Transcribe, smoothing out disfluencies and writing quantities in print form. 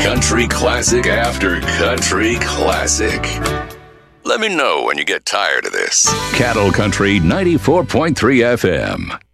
Country classic after country classic. Let me know when you get tired of this. Cattle Country 94.3 FM.